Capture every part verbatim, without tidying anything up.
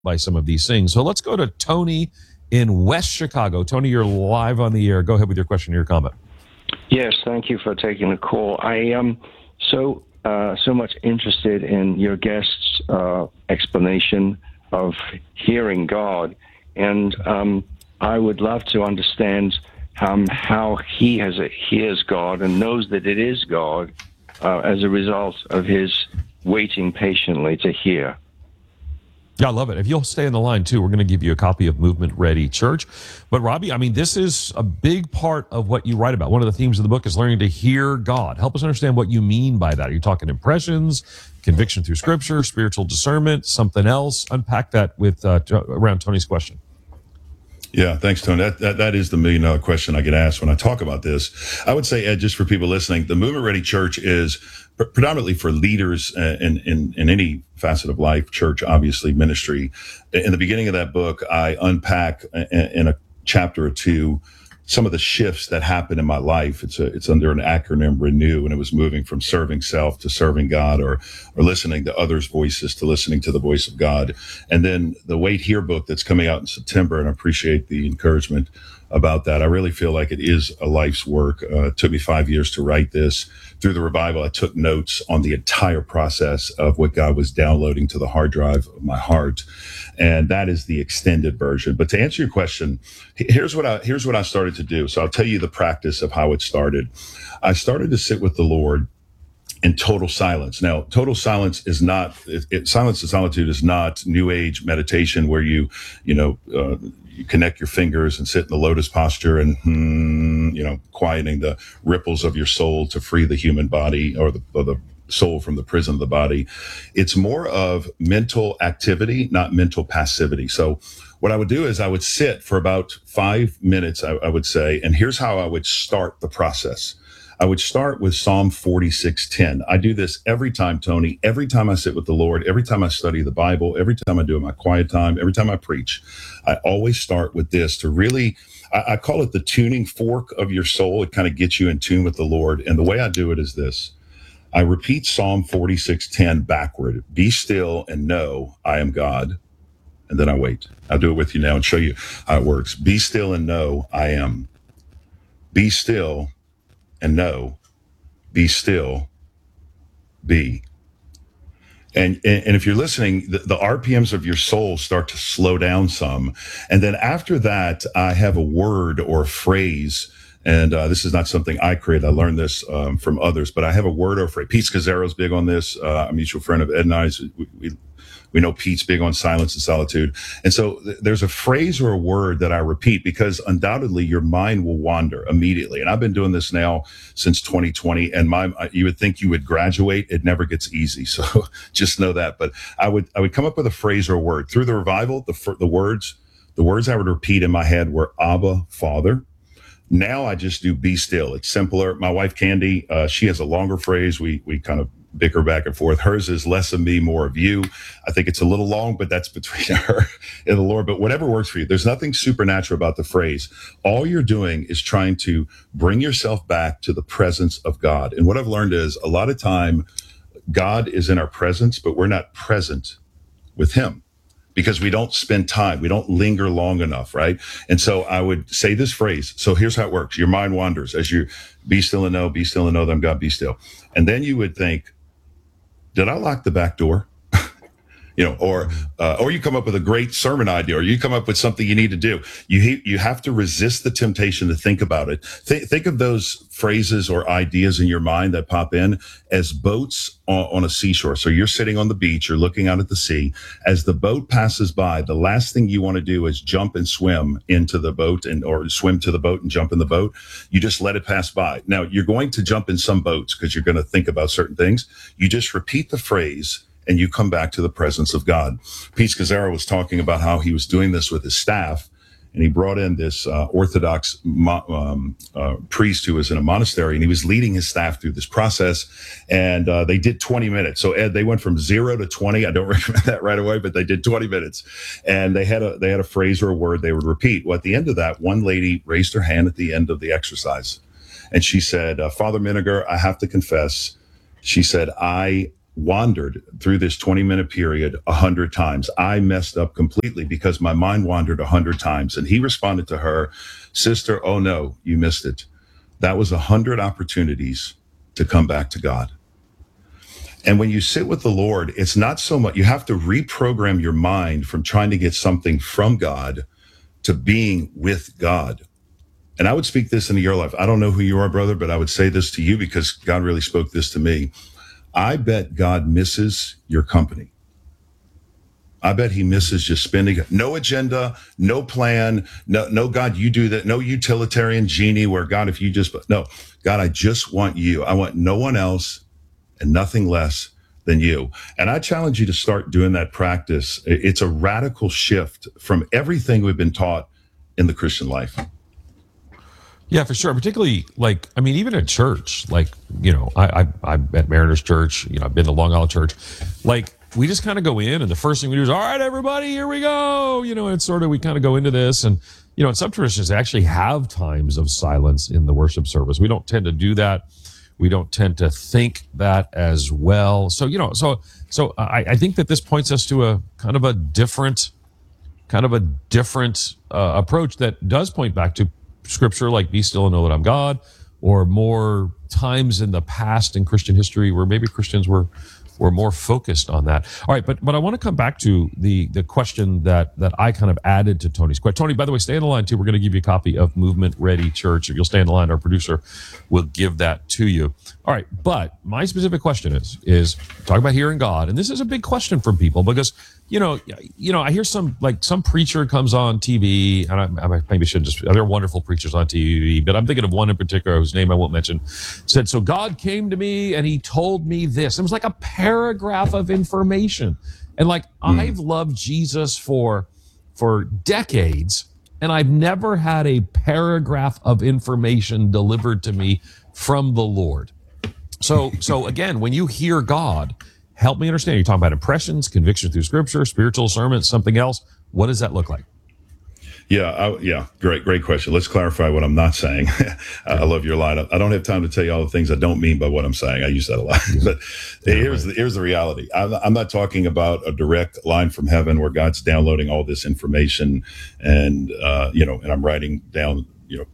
by some of these things. So let's go to Tony in West Chicago. Tony, you're live on the air. Go ahead with your question or your comment. Yes, thank you for taking the call. I am so uh, so much interested in your guest's uh, explanation of hearing God, and um, I would love to understand um, how he has a, hears God and knows that it is God uh, as a result of his waiting patiently to hear. Yeah, I love it. If you'll stay in the line, too, we're going to give you a copy of Movement Ready Church. But, Robbie, I mean, this is a big part of what you write about. One of the themes of the book is learning to hear God. Help us understand what you mean by that. Are you talking impressions, conviction through Scripture, spiritual discernment, something else? Unpack that with uh, around Tony's question. Yeah, thanks, Tony. That, that that is the million dollar question I get asked when I talk about this. I would say, Ed, just for people listening, the Movement Ready Church is pr- predominantly for leaders uh, in, in in any facet of life, church, obviously, ministry. In the beginning of that book, I unpack in, in a chapter or two some of the shifts that happened in my life. It's a, it's under an acronym, Renew, and it was moving from serving self to serving God, or or listening to others' voices to listening to the voice of God. And then the Wait Here book that's coming out in September, and I appreciate the encouragement about that. I really feel like it is a life's work. Uh, it took me five years to write this. Through the revival, I took notes on the entire process of what God was downloading to the hard drive of my heart. And that is the extended version. But to answer your question, here's what I here's what I started to do. So I'll tell you the practice of how it started. I started to sit with the Lord in total silence. Now, total silence is not it, it, silence and solitude is not New Age meditation where you, you know, uh, you connect your fingers and sit in the lotus posture and, hmm, you know, quieting the ripples of your soul to free the human body or the, or the soul from the prison of the body. It's more of mental activity, not mental passivity. So what I would do is I would sit for about five minutes, I, I would say, and here's how I would start the process. I would start with Psalm forty-six ten. I do this every time, Tony, every time I sit with the Lord, every time I study the Bible, every time I do it in my quiet time, every time I preach. I always start with this to really, I, I call it the tuning fork of your soul. It kind of gets you in tune with the Lord. And the way I do it is this. I repeat Psalm forty-six ten backward. Be still and know I am God. And then I wait. I'll do it with you now and show you how it works. Be still and know I am. Be still and know, be still, be. And, and, and if you're listening, the, the R P Ms of your soul start to slow down some. And then after that, I have a word or a phrase. And uh, this is not something I create. I learned this um, from others, but I have a word or a phrase. Pete Scazzero's big on this. Uh, a mutual friend of Ed and I's. We, we, We know Pete's big on silence and solitude. And so th- there's a phrase or a word that I repeat because undoubtedly your mind will wander immediately. And I've been doing this now since twenty twenty. And my, you would think you would graduate. It never gets easy. So just know that. But I would, I would come up with a phrase or a word through the revival. The, the words, the words I would repeat in my head were Abba, Father. Now I just do be still. It's simpler. My wife, Candy, uh, she has a longer phrase. We, we kind of bicker back and forth. Hers is less of me, more of you. I think it's a little long, but that's between her and the Lord. But whatever works for you. There's nothing supernatural about the phrase. All you're doing is trying to bring yourself back to the presence of God. And what I've learned is a lot of time, God is in our presence, but we're not present with him because we don't spend time. We don't linger long enough, right? And so I would say this phrase. So here's how it works. Your mind wanders as you be still and know, be still and know that I'm God, be still. And then you would think, did I lock the back door? You know, or uh, or you come up with a great sermon idea, or you come up with something you need to do. You you have to resist the temptation to think about it. Th- think of those phrases or ideas in your mind that pop in as boats on, on a seashore. So you're sitting on the beach, you're looking out at the sea. As the boat passes by, the last thing you want to do is jump and swim into the boat and or swim to the boat and jump in the boat. You just let it pass by. Now, you're going to jump in some boats because you're going to think about certain things. You just repeat the phrase and you come back to the presence of God. Pete Scazzero was talking about how he was doing this with his staff, and he brought in this uh, Orthodox mo- um, uh, priest who was in a monastery, and he was leading his staff through this process, and uh, they did twenty minutes. So, Ed, they went from zero to twenty. I don't recommend that right away, but they did twenty minutes, and they had a they had a phrase or a word they would repeat. Well, at the end of that, one lady raised her hand at the end of the exercise, and she said, uh, Father Miniger, I have to confess, she said, I wandered through this twenty minute period a hundred times. I messed up completely because my mind wandered a hundred times. And he responded to her, sister, oh no, you missed it. That was a hundred opportunities to come back to God. And when you sit with the Lord, it's not so much, you have to reprogram your mind from trying to get something from God to being with God. And I would speak this into your life. I don't know who you are, brother, but I would say this to you because God really spoke this to me. I bet God misses your company. I bet he misses just spending no agenda, no plan, no, no, God, you do that. No utilitarian genie where God, if you just, no, God, I just want you. I want no one else and nothing less than you. And I challenge you to start doing that practice. It's a radical shift from everything we've been taught in the Christian life. Yeah, for sure. Particularly, like, I mean, even at church, like, you know, I, I, I'm at Mariners Church, you know, I've been to Long Island Church. Like, we just kind of go in and the first thing we do is, all right, everybody, here we go. You know, it's sort of, we kind of go into this. And, you know, in some traditions, they actually have times of silence in the worship service. We don't tend to do that. We don't tend to think that as well. So, you know, so, so I, I think that this points us to a kind of a different, kind of a different uh, approach that does point back to Scripture, like be still and know that I'm God, or more times in the past in Christian history where maybe Christians were were more focused on that. All right, but but I want to come back to the the question that that I kind of added to Tony's question. Tony, by the way, stay on the line too. We're going to give you a copy of Movement Ready Church. If you'll stay on the line, our producer will give that to you. All right, but my specific question is is talk about hearing God, and this is a big question from people because you know you know I hear some like some preacher comes on T V, and I, I maybe shouldn't just. There are wonderful preachers on T V, but I'm thinking of one in particular whose name I won't mention. Said, so God came to me and he told me this. It was like a paragraph of information, and like mm. I've loved Jesus for for decades, and I've never had a paragraph of information delivered to me from the Lord. So, so again, when you hear God, help me understand. You're talking about impressions, conviction through Scripture, spiritual sermons, something else. What does that look like? Yeah, I, yeah, great, great question. Let's clarify what I'm not saying. I love your line. I don't have time to tell you all the things I don't mean by what I'm saying. I use that a lot. But here's the, here's the reality. I'm, I'm not talking about a direct line from heaven where God's downloading all this information, and uh, you know, and I'm writing down, you know,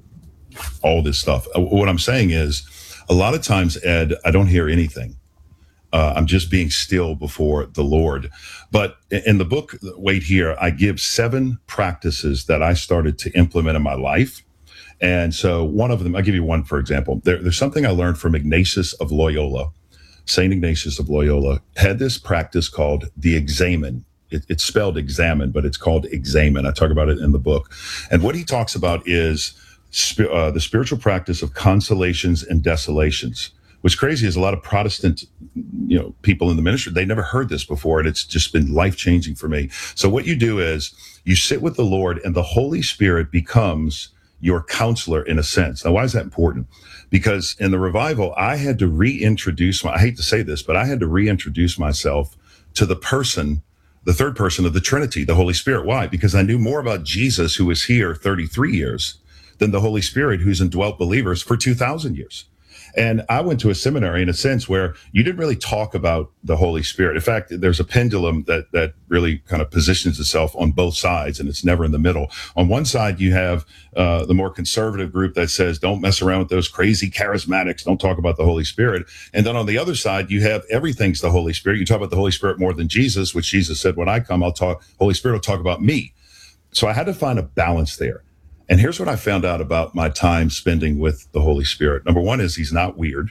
all this stuff. What I'm saying is, a lot of times, Ed, I don't hear anything. Uh, I'm just being still before the Lord. But in the book, Wait Here, I give seven practices that I started to implement in my life. And so one of them, I'll give you one, for example. There, there's something I learned from Ignatius of Loyola. Saint Ignatius of Loyola had this practice called the examen. It, it's spelled examine, but it's called examen. I talk about it in the book. And what he talks about is uh, the spiritual practice of consolations and desolations. What's crazy is a lot of Protestant, you know, people in the ministry, they never heard this before, and it's just been life-changing for me. So what you do is you sit with the Lord, and the Holy Spirit becomes your counselor in a sense. Now, why is that important? Because in the revival, I had to reintroduce, my, I hate to say this, but I had to reintroduce myself to the person, the third person of the Trinity, the Holy Spirit. Why? Because I knew more about Jesus, who was here thirty-three years, than the Holy Spirit, who's indwelt believers for two thousand years. And I went to a seminary in a sense where you didn't really talk about the Holy Spirit. In fact, there's a pendulum that that really kind of positions itself on both sides, and it's never in the middle. On one side, you have uh, the more conservative group that says, don't mess around with those crazy charismatics. Don't talk about the Holy Spirit. And then on the other side, you have everything's the Holy Spirit. You talk about the Holy Spirit more than Jesus, which Jesus said, when I come, I'll talk, Holy Spirit will talk about me. So I had to find a balance there. And here's what I found out about my time spending with the Holy Spirit. Number one is he's not weird.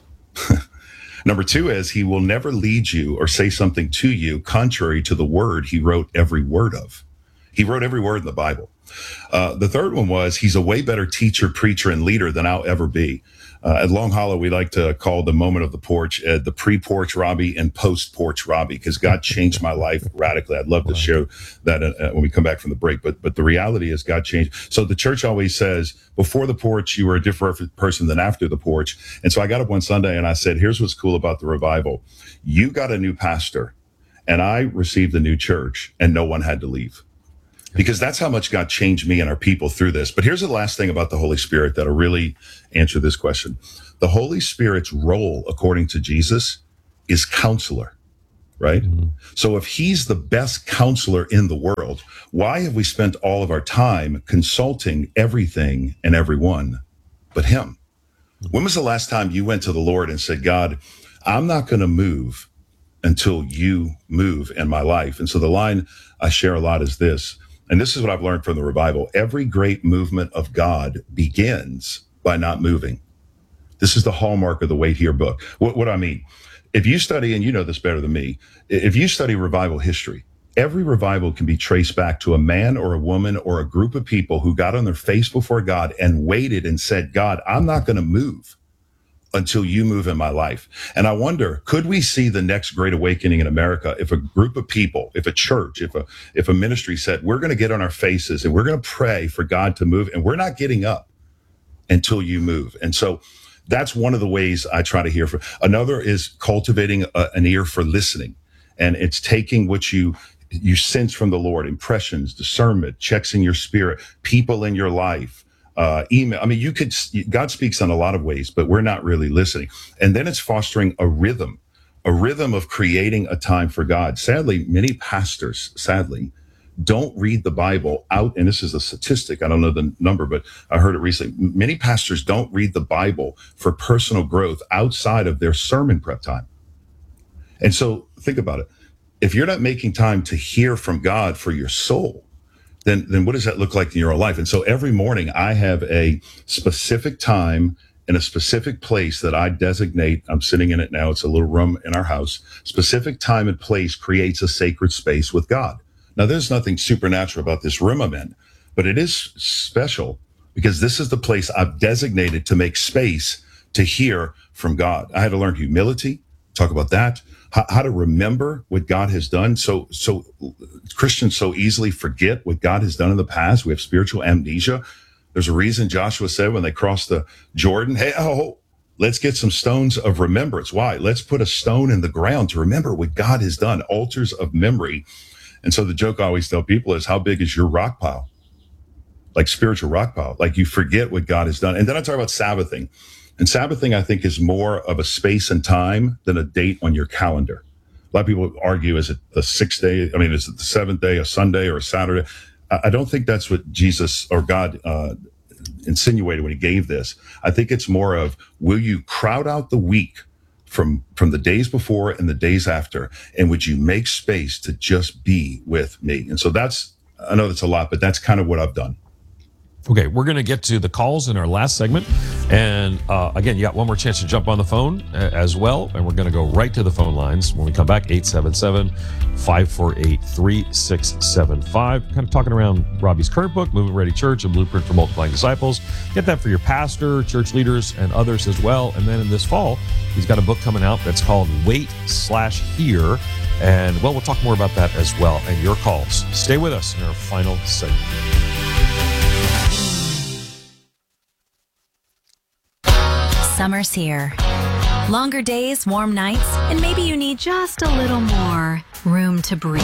Number two is he will never lead you or say something to you contrary to the word he wrote every word of. He wrote every word in the Bible. Uh, the third one was he's a way better teacher, preacher, and leader than I'll ever be. Uh, at Long Hollow, we like to call the moment of the porch uh, the pre-porch Robbie and post-porch Robbie, because God changed my life radically. I'd love to share that uh, when we come back from the break. But but the reality is God changed. So the church always says, before the porch, you were a different person than after the porch. And so I got up one Sunday and I said, here's what's cool about the revival. You got a new pastor, and I received a new church, and no one had to leave. Because that's how much God changed me and our people through this. But here's the last thing about the Holy Spirit that'll really answer this question. The Holy Spirit's role, according to Jesus, is counselor, right? Mm-hmm. So if he's the best counselor in the world, why have we spent all of our time consulting everything and everyone but him? When was the last time you went to the Lord and said, God, I'm not going to move until you move in my life? And so the line I share a lot is this, and this is what I've learned from the revival. Every great movement of God begins by not moving. This is the hallmark of the Wait Here book. What, what I mean, if you study, and you know this better than me, if you study revival history, every revival can be traced back to a man or a woman or a group of people who got on their face before God and waited and said, God, I'm not going to move until you move in my life. And I wonder, could we see the next great awakening in America if a group of people, if a church, if a if a ministry said, we're going to get on our faces and we're going to pray for God to move, and we're not getting up until you move. And so that's one of the ways I try to hear from. Another is cultivating a, an ear for listening. And it's taking what you you sense from the Lord, impressions, discernment, checks in your spirit, people in your life, uh, email. I mean, you could, God speaks in a lot of ways, but we're not really listening. And then it's fostering a rhythm, a rhythm of creating a time for God. Sadly, many pastors, sadly, don't read the Bible out. And this is a statistic. I don't know the number, but I heard it recently. Many pastors don't read the Bible for personal growth outside of their sermon prep time. And so think about it. If you're not making time to hear from God for your soul, then, then what does that look like in your own life? And so every morning I have a specific time in a specific place that I designate. I'm sitting in it now. It's a little room in our house. Specific time and place creates a sacred space with God. Now, there's nothing supernatural about this room I'm in, but it is special because this is the place I've designated to make space to hear from God. I had to learn humility, talk about that, how, how to remember what God has done. So, so Christians so easily forget what God has done in the past. We have spiritual amnesia. There's a reason Joshua said when they crossed the Jordan, hey, oh, let's get some stones of remembrance. Why? Let's put a stone in the ground to remember what God has done, altars of memory. And so the joke I always tell people is, how big is your rock pile? Like spiritual rock pile. Like you forget what God has done. And then I talk about Sabbathing. And Sabbathing, I think, is more of a space and time than a date on your calendar. A lot of people argue, is it the sixth day? I mean, is it the seventh day, a Sunday or a Saturday? I don't think that's what Jesus or God uh, insinuated when he gave this. I think it's more of, will you crowd out the week from from the days before and the days after, and would you make space to just be with me? And so that's, I know that's a lot, but that's kind of what I've done. Okay, we're going to get to the calls in our last segment. And uh, again, you got one more chance to jump on the phone uh, as well. And we're going to go right to the phone lines when we come back. eight seven seven, five four eight, three six seven five. Kind of talking around Robbie's current book, Movement Ready Church, A Blueprint for Multiplying Disciples. Get that for your pastor, church leaders, and others as well. And then in this fall, he's got a book coming out that's called Wait slash Hear. And well, we'll talk more about that as well. And your calls. Stay with us in our final segment. Summer's here. Longer days, warm nights, and maybe you need just a little more room to breathe.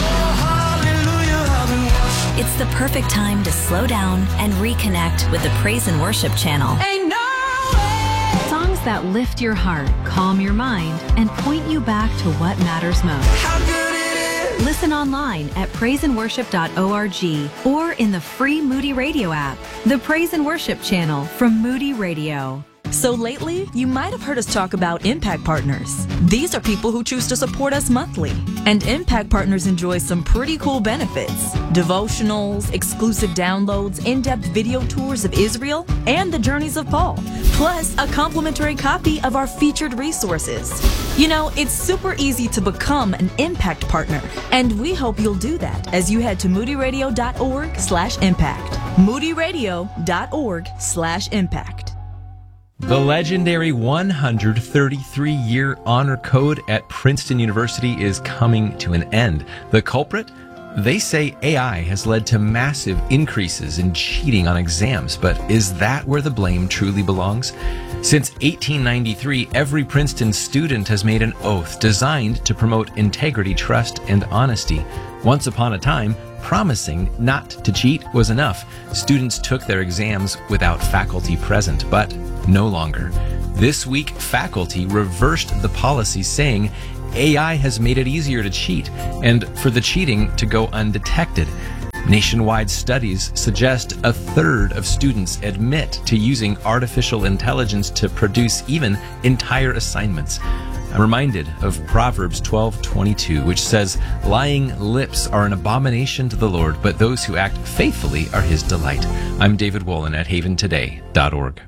It's the perfect time to slow down and reconnect with the Praise and Worship channel. Ain't no way. Songs that lift your heart, calm your mind, and point you back to what matters most. How good it is. Listen online at praise and worship dot org or in the free Moody Radio app. The Praise and Worship channel from Moody Radio. So lately, you might have heard us talk about Impact Partners. These are people who choose to support us monthly. And Impact Partners enjoy some pretty cool benefits. Devotionals, exclusive downloads, in-depth video tours of Israel, and the journeys of Paul. Plus, a complimentary copy of our featured resources. You know, it's super easy to become an Impact Partner. And we hope you'll do that as you head to moody radio dot org slash impact. moody radio dot org slash impact. The legendary one hundred thirty-three year honor code at Princeton University is coming to an end. The culprit? They say A I has led to massive increases in cheating on exams, but is that where the blame truly belongs? Since eighteen ninety-three, every Princeton student has made an oath designed to promote integrity, trust, and honesty. Once upon a time, promising not to cheat was enough. Students took their exams without faculty present, but no longer. This week, faculty reversed the policy, saying A I has made it easier to cheat and for the cheating to go undetected. Nationwide studies suggest a third of students admit to using artificial intelligence to produce even entire assignments. I'm reminded of Proverbs twelve twenty-two, which says, "Lying lips are an abomination to the Lord, but those who act faithfully are his delight." I'm David Wolin at haven today dot org.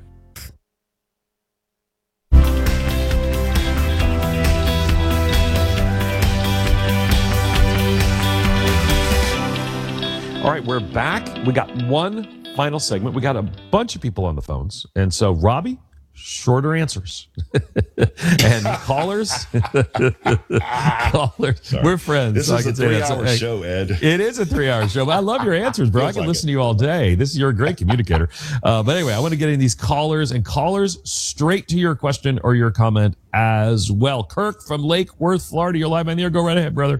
All right, we're back. We got one final segment. We got a bunch of people on the phones. And so, Robbie, shorter answers. And callers, callers, Sorry. we're friends. This so is I a can say that. three-hour So, show, Ed. It is a three-hour show. But I love your answers, bro. I Feels can like listen it. to you all day. This is you're a great communicator. Uh, but anyway, I want to get in these callers and callers straight to your question or your comment as well. Kirk from Lake Worth, Florida. You're live on the air. Go right ahead, brother.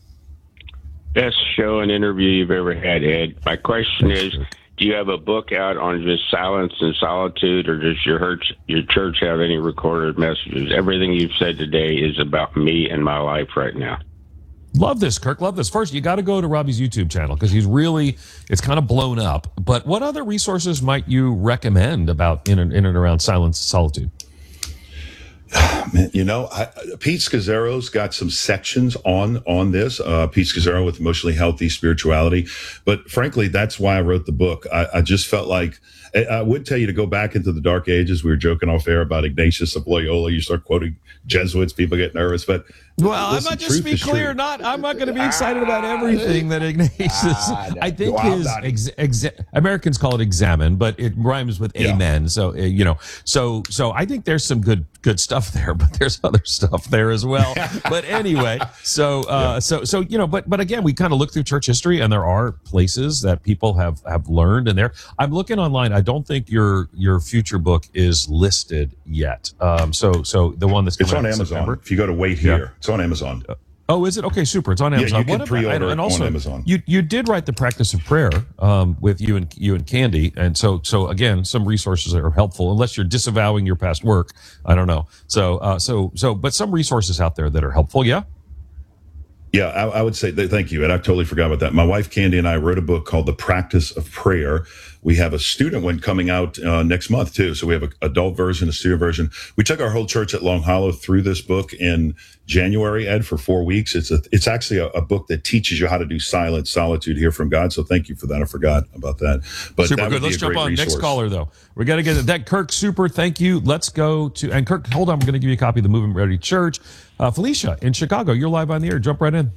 Best show and interview you've ever had, Ed. My question is, do you have a book out on just silence and solitude, or does your church, your church have any recorded messages? Everything you've said today is about me and my life right now. Love this, Kirk. Love this. First, you got to go to Robbie's YouTube channel because he's really, it's kind of blown up. But what other resources might you recommend about in and, in and around silence and solitude? Man, you know, I, Pete Scazzero's got some sections on on this. Uh, Pete Scazzero with Emotionally Healthy Spirituality. But frankly, that's why I wrote the book. I, I just felt like I, I would tell you to go back into the dark ages. We were joking off air about Ignatius of Loyola. You start quoting Jesuits, people get nervous. But well, listen, I'm not just be clear. True. Not I'm not going to be excited about everything that Ignatius. Ah, I think well, his ex, ex, Americans call it examine, but it rhymes with yeah. amen. So uh, you know, so so I think there's some good good stuff there, but there's other stuff there as well. But anyway, so uh, yeah. so so you know, but but again, we kind of look through church history, and there are places that people have have learned. And there, I'm looking online. I don't think your your future book is listed yet. Um, so so the one that's it's on Amazon. September. If you go to Wait Here, yeah. it's on Amazon. Uh, oh, is it? Okay, super. It's on Amazon. Yeah, you can what pre-order about, and, and also, on Amazon. You you did write the practice of prayer um, with you and you and Candy, and so so again, some resources that are helpful. Unless you're disavowing your past work, I don't know. So uh, so so, but some resources out there that are helpful. Yeah. Yeah, I, I would say that, thank you. And I totally forgot about that. My wife, Candy, and I wrote a book called The Practice of Prayer. We have a student one coming out uh, next month, too. So we have an adult version, a student version. We took our whole church at Long Hollow through this book in January, Ed, for four weeks. It's a, it's actually a, a book that teaches you how to do silence, solitude, hear from God. So thank you for that. I forgot about that. But super that good. Let's jump on. Resource. Next caller, though. We got to get it. That Kirk, super. Thank you. Let's go to, and Kirk, hold on. I'm going to give you a copy of the Movement Ready Church. Uh, Felicia in Chicago, you're live on the air. Jump right in.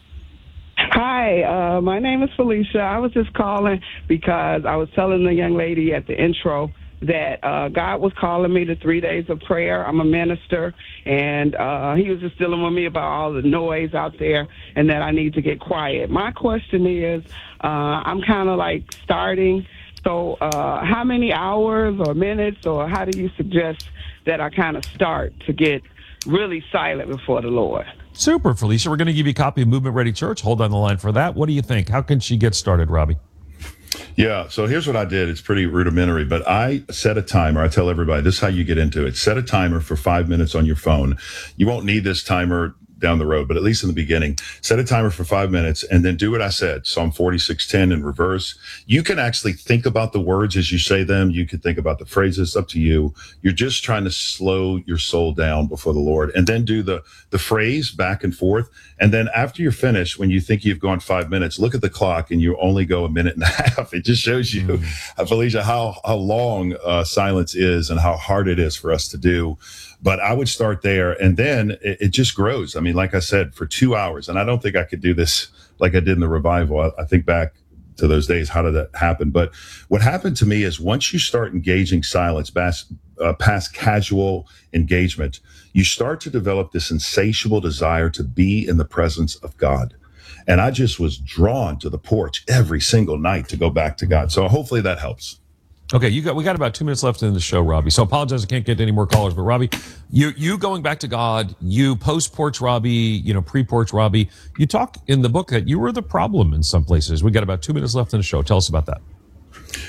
Hi, uh, my name is Felicia. I was just calling because I was telling the young lady at the intro that uh, God was calling me to three days of prayer. I'm a minister, and uh, he was just dealing with me about all the noise out there and that I need to get quiet. My question is, uh, I'm kind of like starting, so uh, how many hours or minutes, or how do you suggest that I kind of start to get really silent before the Lord? Super, Felicia. We're going to give you a copy of Movement Ready Church. Hold on the line for that. What do you think? How can she get started, Robbie? Yeah, so here's what I did. It's pretty rudimentary, but I set a timer. I tell everybody, this is how you get into it. Set a timer for five minutes on your phone. You won't need this timer down the road, but at least in the beginning, set a timer for five minutes and then do what I said. Psalm forty-six ten in reverse. You can actually think about the words as you say them. You can think about the phrases. Up to you. You're just trying to slow your soul down before the Lord, and then do the, the phrase back and forth. And then after you're finished, when you think you've gone five minutes, look at the clock and you only go a minute and a half. It just shows you, mm. Felicia, how, how long uh, silence is and how hard it is for us to do. But I would start there, and then it, it just grows. I mean, like I said, for two hours, and I don't think I could do this like I did in the revival. I, I think back to those days. How did that happen? But what happened to me is once you start engaging silence past, uh, past casual engagement, you start to develop this insatiable desire to be in the presence of God. And I just was drawn to the porch every single night to go back to God. So hopefully that helps. Okay, you got we got about two minutes left in the show, Robbie. So I apologize, I can't get any more callers. But Robbie, you you going back to God, you post porch Robbie, you know, pre porch Robbie. You talk in the book that you were the problem in some places. We got about two minutes left in the show. Tell us about that.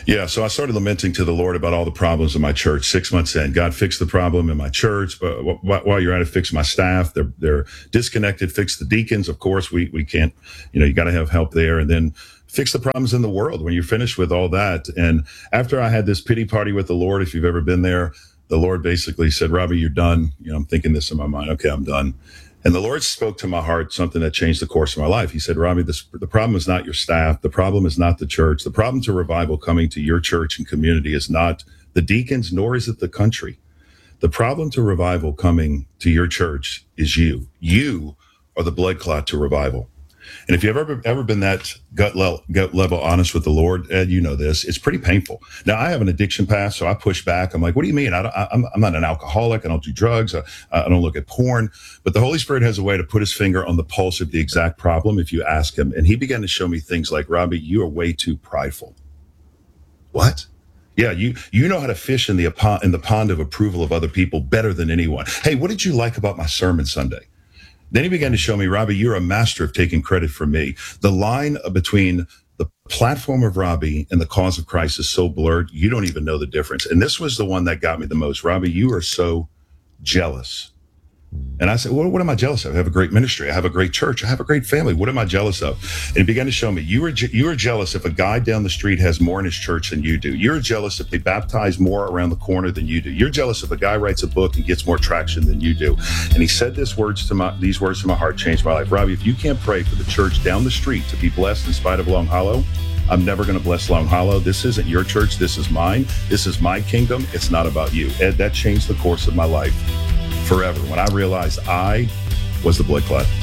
Yeah, so I started lamenting to the Lord about all the problems in my church. Six months in, God, fix the problem in my church. But while you're at it, fix my staff. They're they're disconnected. Fix the deacons. Of course, we we can't. You know, you got to have help there. And then fix the problems in the world when you're finished with all that. And after I had this pity party with the Lord, if you've ever been there, the Lord basically said, Robbie, you're done. You know, I'm thinking this in my mind. Okay, I'm done. And the Lord spoke to my heart something that changed the course of my life. He said, Robbie, this, the problem is not your staff. The problem is not the church. The problem to revival coming to your church and community is not the deacons, nor is it the country. The problem to revival coming to your church is you. You are the blood clot to revival. And if you've ever ever been that gut level, gut level honest with the Lord, Ed, you know this. It's pretty painful. Now, I have an addiction past, so I push back. I'm like, what do you mean? I don't, I, I'm, I'm not an alcoholic. I don't do drugs. I, I don't look at porn. But the Holy Spirit has a way to put his finger on the pulse of the exact problem if you ask him. And he began to show me things like, Robbie, you are way too prideful. What? Yeah, you you know how to fish in the in the pond of approval of other people better than anyone. Hey, what did you like about my sermon Sunday? Then he began to show me, Robbie, you're a master of taking credit from me. The line between the platform of Robbie and the cause of Christ is so blurred, you don't even know the difference. And this was the one that got me the most. Robbie, you are so jealous. And I said, well, what am I jealous of? I have a great ministry. I have a great church. I have a great family. What am I jealous of? And he began to show me, you are, je- you are jealous if a guy down the street has more in his church than you do. You're jealous if they baptize more around the corner than you do. You're jealous if a guy writes a book and gets more traction than you do. And he said this words to my, these words to my heart changed my life. Robbie, if you can't pray for the church down the street to be blessed in spite of Long Hollow, I'm never going to bless Long Hollow. This isn't your church. This is mine. This is my kingdom. It's not about you. Ed, that changed the course of my life forever when I realized I was the blood clot.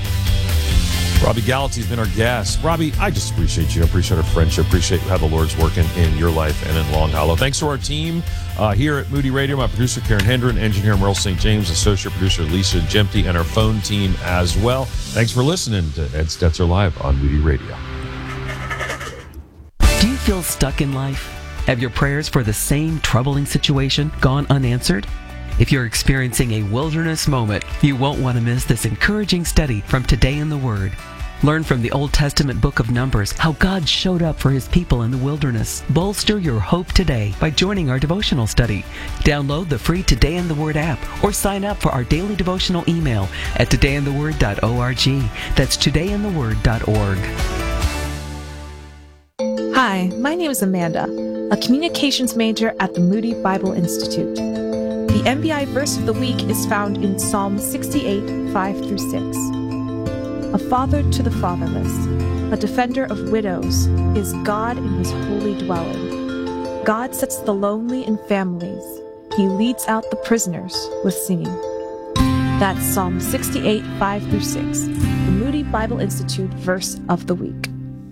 Robbie Gallaty's been our guest. Robbie, I just appreciate you. I appreciate our friendship. Appreciate how the Lord's working in your life and in Long Hollow. Thanks to our team uh, here at Moody Radio, my producer Karen Hendren, engineer Merle Saint James, associate producer Lisa Jemty, and our phone team as well. Thanks for listening to Ed Stetzer Live on Moody Radio. Do you feel stuck in life? Have your prayers for the same troubling situation gone unanswered? If you're experiencing a wilderness moment, you won't want to miss this encouraging study from Today in the Word. Learn from the Old Testament book of Numbers how God showed up for his people in the wilderness. Bolster your hope today by joining our devotional study. Download the free Today in the Word app or sign up for our daily devotional email at today in the word dot org. That's today in the word dot org. Hi, my name is Amanda, a communications major at the Moody Bible Institute. The M B I verse of the week is found in Psalm sixty-eight, five through six. A father to the fatherless, a defender of widows, is God in his holy dwelling. God sets the lonely in families. He leads out the prisoners with singing. That's Psalm sixty-eight, five through six, the Moody Bible Institute verse of the week.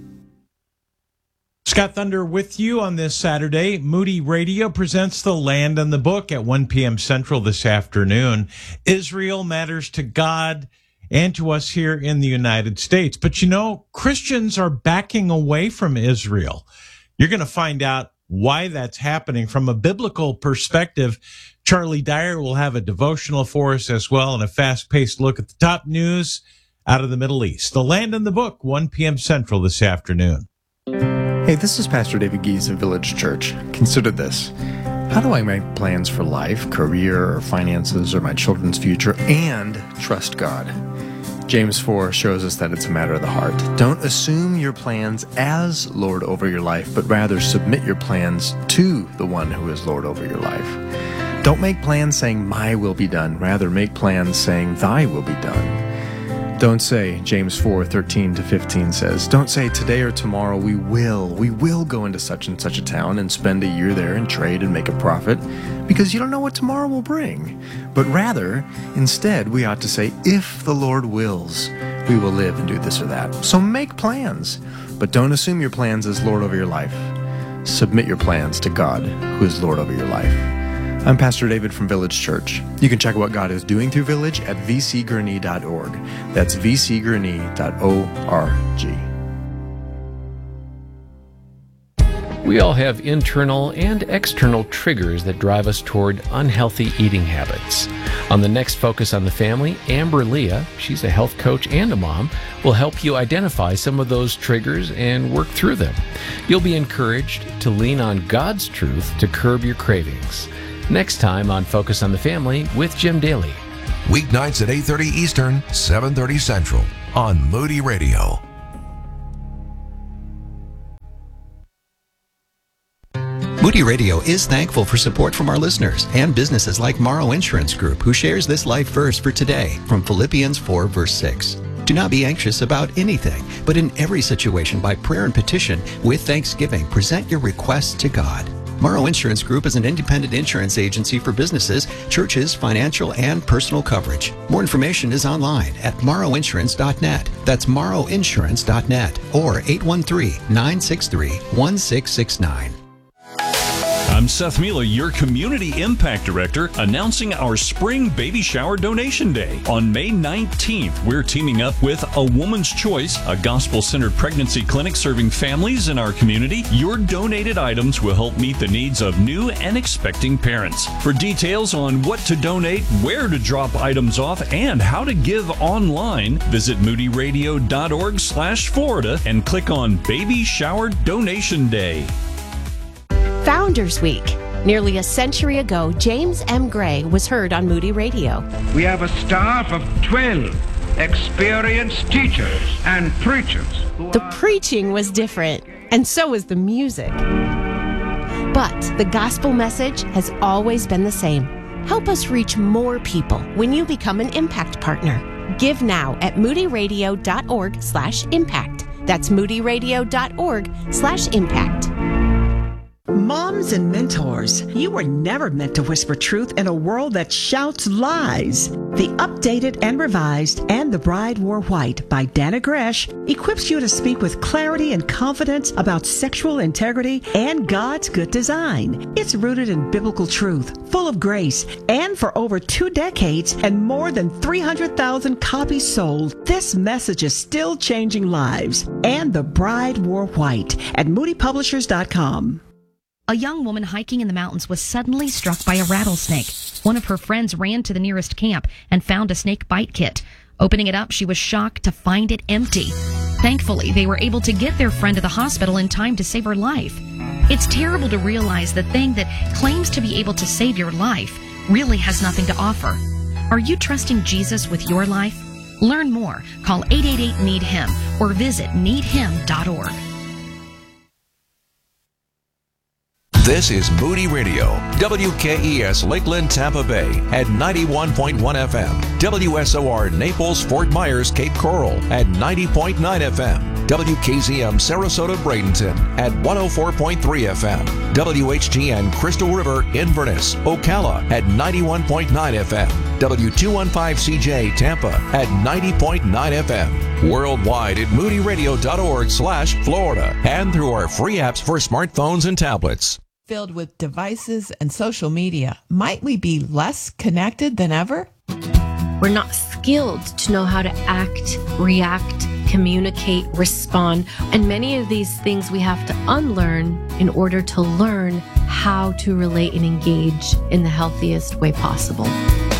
Scott Thunder with you on this Saturday. Moody Radio presents The Land and the Book at one p.m. Central this afternoon. Israel matters to God and to us here in the United States. But you know, Christians are backing away from Israel. You're going to find out why that's happening from a biblical perspective. Charlie Dyer will have a devotional for us as well and a fast-paced look at the top news out of the Middle East. The Land and the Book, one p.m. Central this afternoon. Hey, this is Pastor David Gies of Village Church. Consider this. How do I make plans for life, career, or finances, or my children's future, and trust God? James four shows us that it's a matter of the heart. Don't assume your plans as Lord over your life, but rather submit your plans to the one who is Lord over your life. Don't make plans saying, my will be done. Rather, make plans saying, thy will be done. Don't say, James four, thirteen to fifteen says, don't say today or tomorrow we will, we will go into such and such a town and spend a year there and trade and make a profit, because you don't know what tomorrow will bring. But rather, instead, we ought to say, if the Lord wills, we will live and do this or that. So make plans, but don't assume your plans as Lord over your life. Submit your plans to God, who is Lord over your life. I'm Pastor David from Village Church. You can check out what God is doing through Village at v c gurney dot org. That's v c gurney dot org. We all have internal and external triggers that drive us toward unhealthy eating habits. On the next Focus on the Family, Amber Leah, she's a health coach and a mom, will help you identify some of those triggers and work through them. You'll be encouraged to lean on God's truth to curb your cravings. Next time on Focus on the Family with Jim Daly. Weeknights at eight thirty Eastern, seven thirty Central on Moody Radio. Moody Radio is thankful for support from our listeners and businesses like Morrow Insurance Group, who shares this life verse for today from Philippians four, verse six. Do not be anxious about anything, but in every situation by prayer and petition with thanksgiving, present your requests to God. Morrow Insurance Group is an independent insurance agency for businesses, churches, financial, and personal coverage. More information is online at morrow insurance dot net. That's morrow insurance dot net or eight one three, nine six three, one six six nine. I'm Seth Mila, your Community Impact Director, announcing our Spring Baby Shower Donation Day. On May nineteenth, we're teaming up with A Woman's Choice, a gospel-centered pregnancy clinic serving families in our community. Your donated items will help meet the needs of new and expecting parents. For details on what to donate, where to drop items off, and how to give online, visit moody radio dot org slash Florida and click on Baby Shower Donation Day. Founders Week. Nearly a century ago, James M. Gray was heard on Moody Radio. We have a staff of twelve experienced teachers and preachers. The preaching was different, and so was the music. But the gospel message has always been the same. Help us reach more people when you become an Impact Partner. Give now at moody radio dot org slash impact. That's moody radio dot org slash impact. Moms and mentors, you were never meant to whisper truth in a world that shouts lies. The updated and revised And the Bride Wore White by Dana Gresh equips you to speak with clarity and confidence about sexual integrity and God's good design. It's rooted in biblical truth, full of grace, and for over two decades and more than three hundred thousand copies sold, this message is still changing lives. And the Bride Wore White at moody publishers dot com. A young woman hiking in the mountains was suddenly struck by a rattlesnake. One of her friends ran to the nearest camp and found a snake bite kit. Opening it up, she was shocked to find it empty. Thankfully, they were able to get their friend to the hospital in time to save her life. It's terrible to realize the thing that claims to be able to save your life really has nothing to offer. Are you trusting Jesus with your life? Learn more. Call eight eight eight, need him or visit need him dot org. This is Moody Radio, W K E S Lakeland, Tampa Bay at ninety-one point one F M, W S O R Naples, Fort Myers, Cape Coral at ninety point nine F M, W K Z M Sarasota, Bradenton at one oh four point three F M, W H G N Crystal River, Inverness, Ocala at ninety-one point nine F M, W two fifteen C J Tampa at ninety point nine F M, worldwide at moody radio dot org slash Florida, and through our free apps for smartphones and tablets. Filled with devices and social media, might we be less connected than ever? We're not skilled to know how to act, react, communicate, respond. And many of these things we have to unlearn in order to learn how to relate and engage in the healthiest way possible.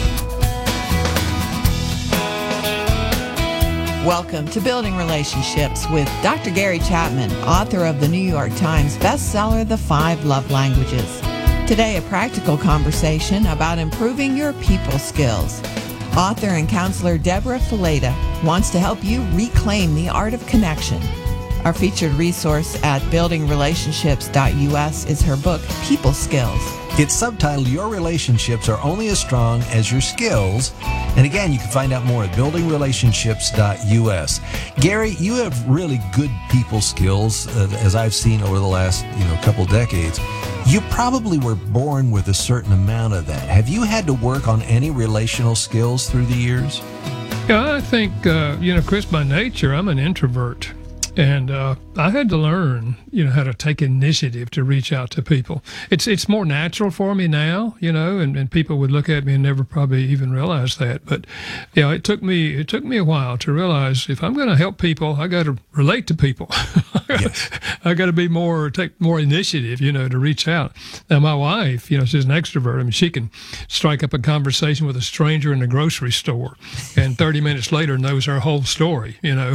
Welcome to Building Relationships with Doctor Gary Chapman, author of the New York Times bestseller, The Five Love Languages. Today, a practical conversation about improving your people skills. Author and counselor Deborah Fileta wants to help you reclaim the art of connection. Our featured resource at building relationships dot U S is her book, People Skills. It's subtitled, Your Relationships Are Only as Strong as Your Skills. And again, you can find out more at building relationships dot U S. Gary, you have really good people skills, uh, as I've seen over the last you know couple decades. You probably were born with a certain amount of that. Have you had to work on any relational skills through the years? Yeah, I think, uh, you know, Chris, by nature, I'm an introvert. And uh, I had to learn, you know, how to take initiative to reach out to people. It's it's more natural for me now, you know, and, and people would look at me and never probably even realize that. But, you know, it took me it took me a while to realize if I'm going to help people, I got to relate to people. Yes. I got to be more, take more initiative, you know, to reach out. Now, my wife, you know, she's an extrovert. I mean, she can strike up a conversation with a stranger in the grocery store, and thirty minutes later knows her whole story, you know.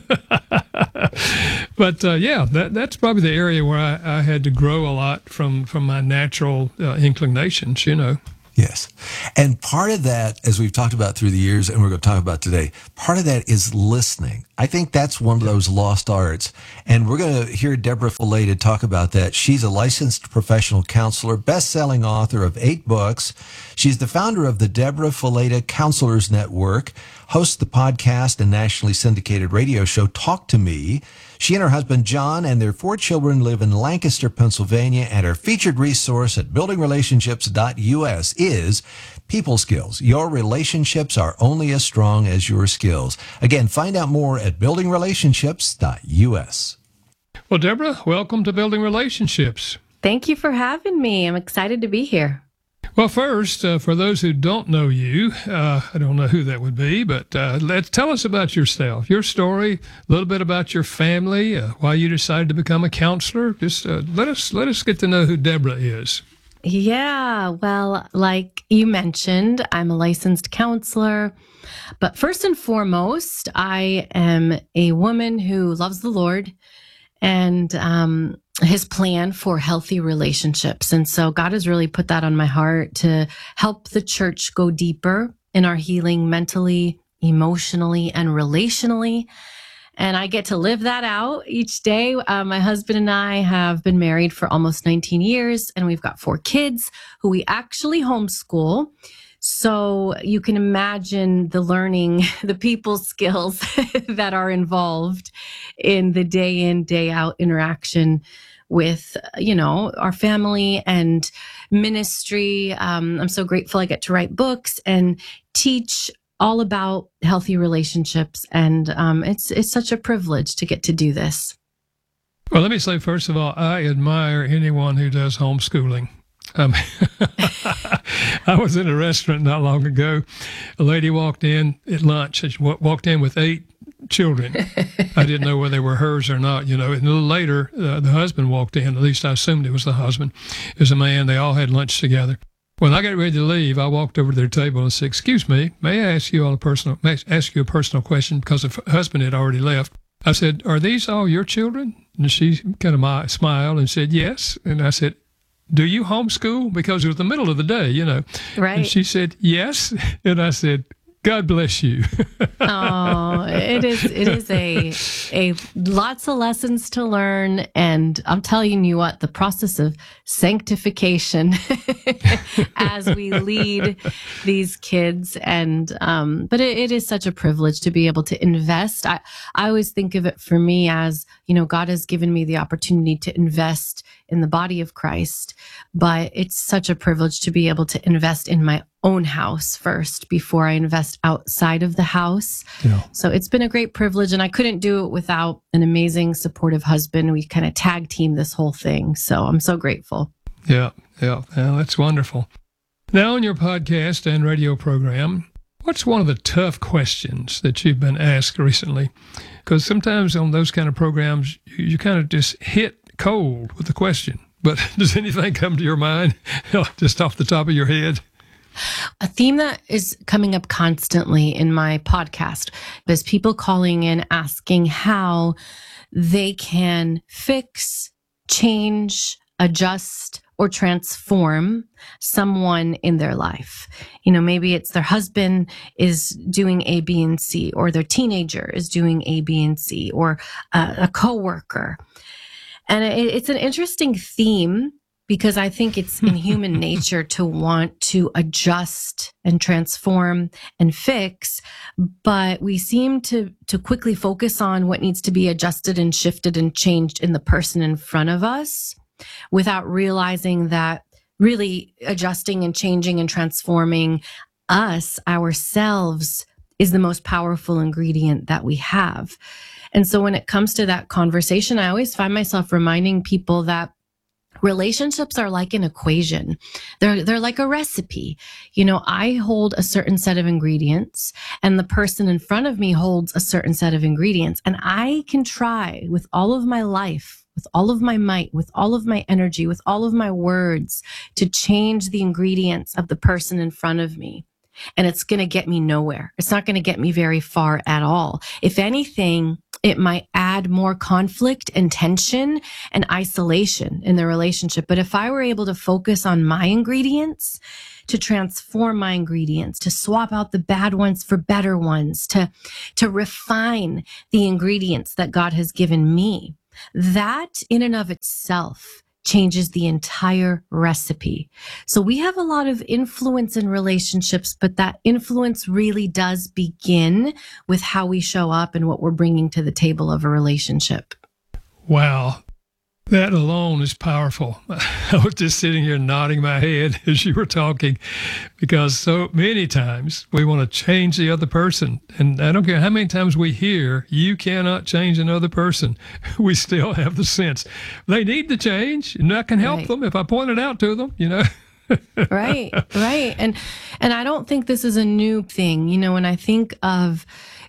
But uh, yeah, that that's probably the area where I, I had to grow a lot from from my natural uh, inclinations, you know. Yes. And part of that, as we've talked about through the years, and we're going to talk about today, part of that is listening. I think that's one of those lost arts. And we're going to hear Deborah Fileta talk about that. She's a licensed professional counselor, best-selling author of eight books. She's the founder of the Deborah Fileta Counselors Network, hosts the podcast and nationally syndicated radio show Talk to Me. She and her husband, John, and their four children live in Lancaster, Pennsylvania, and her featured resource at building relationships dot U S is People Skills. Your relationships are only as strong as your skills. Again, find out more at building relationships dot U S. Well, Deborah, welcome to Building Relationships. Thank you for having me. I'm excited to be here. Well, first, uh, for those who don't know you, uh, I don't know who that would be, but uh, let's tell us about yourself, your story, a little bit about your family, uh, why you decided to become a counselor. Just uh, let us let us get to know who Deborah is. Yeah, well, like you mentioned, I'm a licensed counselor. But first and foremost, I am a woman who loves the Lord and um, his plan for healthy relationships. And so God has really put that on my heart to help the church go deeper in our healing mentally, emotionally, and relationally. And I get to live that out each day. Uh, my husband and I have been married for almost nineteen years, and we've got four kids who we actually homeschool. So you can imagine the learning, the people skills that are involved in the day in, day out interaction with, you know, our family and ministry. Um, I'm so grateful I get to write books and teach all about healthy relationships. And um, it's it's such a privilege to get to do this. Well, let me say, first of all, I admire anyone who does homeschooling. Um, I was in a restaurant not long ago. A lady walked in at lunch. She walked in with eight children. I didn't know whether they were hers or not, you know. And a little later, uh, the husband walked in. At least I assumed it was the husband. It was a man. They all had lunch together. When I got ready to leave, I walked over to their table and said, "Excuse me, may I ask you all a personal, may I ask you a personal question?" Because the husband had already left. I said, "Are these all your children?" And she kind of smiled and said, "Yes." And I said, "Do you homeschool?" Because it was the middle of the day, you know. Right. And she said, "Yes." And I said, "God bless you." Oh, it is it is a a lots of lessons to learn, and I'm telling you what, the process of sanctification as we lead these kids, and um, but it, it is such a privilege to be able to invest. I I always think of it for me as, you know, God has given me the opportunity to invest in the body of Christ, but it's such a privilege to be able to invest in my own house first before I invest outside of the house. Yeah. So it's been a great privilege, and I couldn't do it without an amazing, supportive husband. We kind of tag team this whole thing. So I'm so grateful. Yeah, yeah, yeah, that's wonderful. Now, on your podcast and radio program, what's one of the tough questions that you've been asked recently? Because sometimes on those kind of programs, you, you kind of just hit cold with the question. But does anything come to your mind just off the top of your head? A theme that is coming up constantly in my podcast is people calling in asking how they can fix, change, adjust, or transform someone in their life. You know, maybe it's their husband is doing A, B, and C, or their teenager is doing A, B, and C, or a, a coworker. And it, it's an interesting theme because I think it's in human nature to want to adjust and transform and fix, but we seem to to quickly focus on what needs to be adjusted and shifted and changed in the person in front of us without realizing that really adjusting and changing and transforming us, ourselves, is the most powerful ingredient that we have. And so when it comes to that conversation, I always find myself reminding people that relationships are like an equation. They're, they're like a recipe. You know, I hold a certain set of ingredients and the person in front of me holds a certain set of ingredients. And I can try with all of my life, with all of my might, with all of my energy, with all of my words to change the ingredients of the person in front of me. And it's going to get me nowhere. It's not going to get me very far at all. If anything, it might add more conflict and tension and isolation in the relationship. But if I were able to focus on my ingredients, to transform my ingredients, to swap out the bad ones for better ones, to, to refine the ingredients that God has given me, that in and of itself changes the entire recipe. So we have a lot of influence in relationships, but that influence really does begin with how we show up and what we're bringing to the table of a relationship. Wow. That alone is powerful. I was just sitting here nodding my head as you were talking, because so many times we want to change the other person. And I don't care how many times we hear, you cannot change another person. We still have the sense they need to change, and I can help Right. them if I point it out to them, you know. Right, right. And and I don't think this is a new thing. You know, when I think of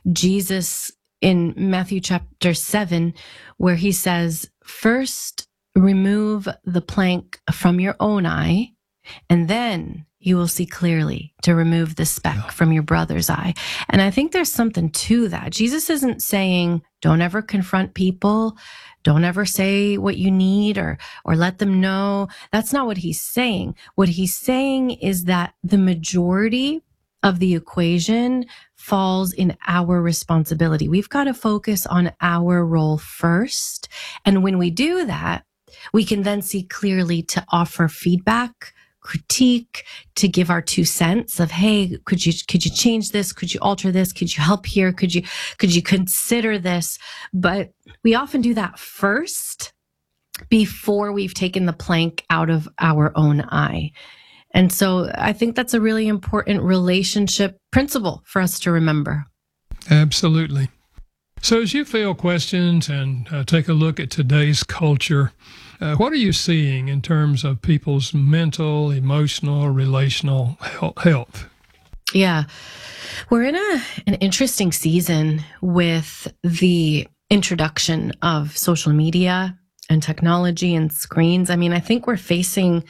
Jesus in Matthew chapter seven, where he says, first remove the plank from your own eye, and then you will see clearly to remove the speck from your brother's eye. And I think there's something to that. Jesus isn't saying, don't ever confront people. Don't ever say what you need or, or let them know. That's not what he's saying. What he's saying is that the majority of the equation falls in our responsibility. We've got to focus on our role first. And when we do that, we can then see clearly to offer feedback, critique, to give our two cents of, hey, could you, could you change this? Could you alter this? Could you help here? Could you, could you consider this? But we often do that first before we've taken the plank out of our own eye. And so I think that's a really important relationship principle for us to remember. Absolutely. So as you field questions and uh, take a look at today's culture, uh, what are you seeing in terms of people's mental, emotional, relational health? Yeah. We're in a an interesting season with the introduction of social media and technology and screens. I mean, I think we're facing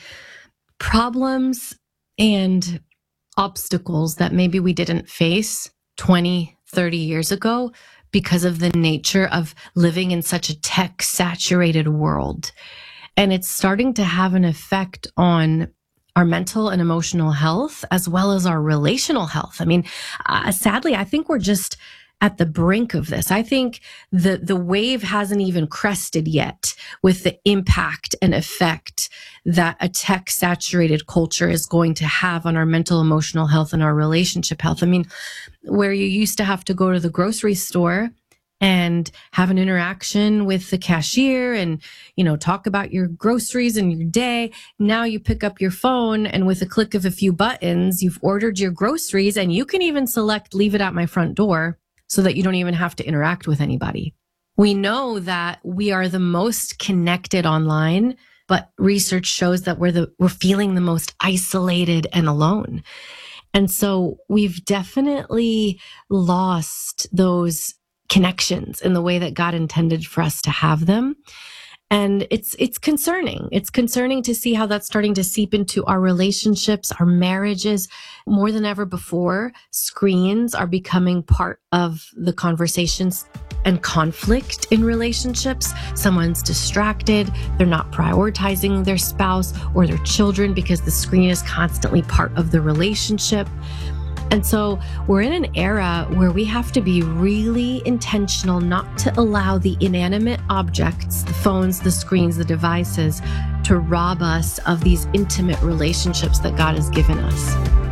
problems and obstacles that maybe we didn't face twenty, thirty years ago because of the nature of living in such a tech-saturated world. And it's starting to have an effect on our mental and emotional health, as well as our relational health. I mean, uh, sadly, I think we're just at the brink of this. I think the, the wave hasn't even crested yet with the impact and effect that a tech-saturated culture is going to have on our mental, emotional health and our relationship health. I mean, where you used to have to go to the grocery store and have an interaction with the cashier and, you know, talk about your groceries and your day. Now you pick up your phone and with a click of a few buttons, you've ordered your groceries, and you can even select leave it at my front door so that you don't even have to interact with anybody. We know that we are the most connected online, but research shows that we're the we're feeling the most isolated and alone. And so we've definitely lost those connections in the way that God intended for us to have them. And it's it's concerning. It's concerning to see how that's starting to seep into our relationships, our marriages. More than ever before, screens are becoming part of the conversations and conflict in relationships. Someone's distracted. They're not prioritizing their spouse or their children because the screen is constantly part of the relationship. And so we're in an era where we have to be really intentional not to allow the inanimate objects, the phones, the screens, the devices, to rob us of these intimate relationships that God has given us.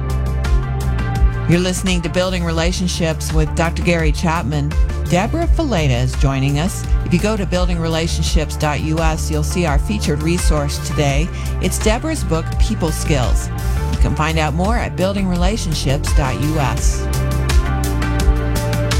You're listening to Building Relationships with Doctor Gary Chapman. Deborah Fileta is joining us. If you go to building relationships dot U S, you'll see our featured resource today. It's Deborah's book, People Skills. You can find out more at building relationships dot U S.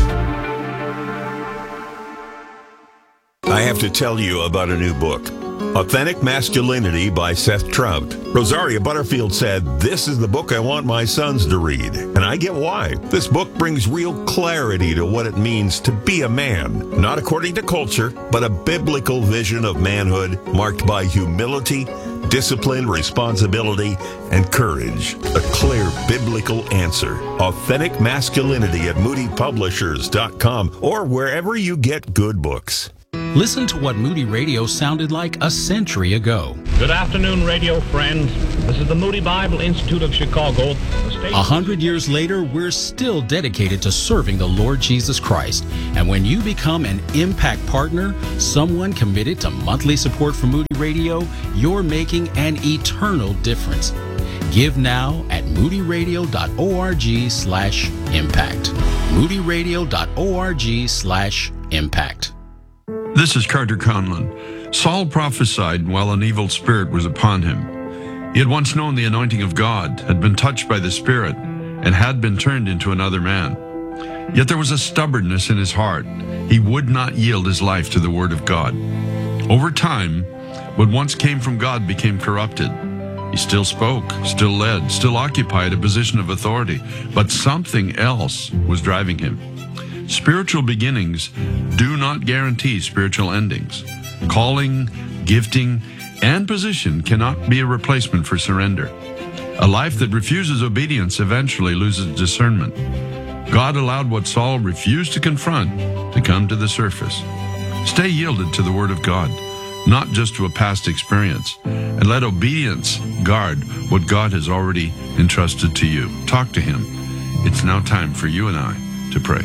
I have to tell you about a new book. Authentic Masculinity by Seth Trout. Rosaria Butterfield said, "This is the book I want my sons to read." And I get why. This book brings real clarity to what it means to be a man. Not according to culture, but a biblical vision of manhood marked by humility, discipline, responsibility, and courage. A clear biblical answer. Authentic Masculinity at moody publishers dot com or wherever you get good books. Listen to what Moody Radio sounded like a century ago. Good afternoon, radio friends. This is the Moody Bible Institute of Chicago. A hundred years later, we're still dedicated to serving the Lord Jesus Christ. And when you become an Impact Partner, someone committed to monthly support for Moody Radio, you're making an eternal difference. Give now at moodyradio.org slash impact. moodyradio.org slash impact. This is Carter Conlon. Saul prophesied while an evil spirit was upon him. He had once known the anointing of God, had been touched by the Spirit, and had been turned into another man. Yet there was a stubbornness in his heart. He would not yield his life to the Word of God. Over time, what once came from God became corrupted. He still spoke, still led, still occupied a position of authority, but something else was driving him. Spiritual beginnings do not guarantee spiritual endings. Calling, gifting, and position cannot be a replacement for surrender. A life that refuses obedience eventually loses discernment. God allowed what Saul refused to confront to come to the surface. Stay yielded to the Word of God, not just to a past experience, and let obedience guard what God has already entrusted to you. Talk to Him. It's now time for you and I to pray.